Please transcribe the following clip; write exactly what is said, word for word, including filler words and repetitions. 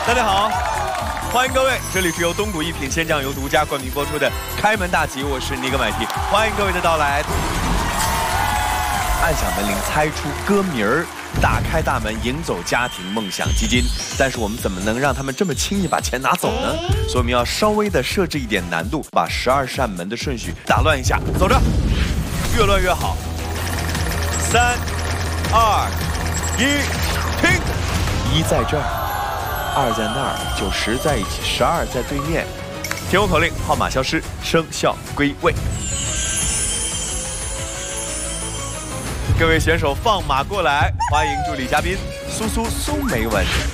大家好，欢迎各位，这里是由东谷一品鲜酱油独家冠名播出的《开门大吉》，我是尼格买提，欢迎各位的到来。按响门铃，猜出歌名儿，打开大门，迎走家庭梦想基金。但是我们怎么能让他们这么轻易把钱拿走呢？所以我们要稍微的设置一点难度，把十二扇门的顺序打乱一下。走着，越乱越好。三、二、一，停！一在这儿，二在那儿，九十在一起，十二在对面。听我口令，号码消失，生肖归位。各位选手放马过来，欢迎助理嘉宾苏苏苏梅文。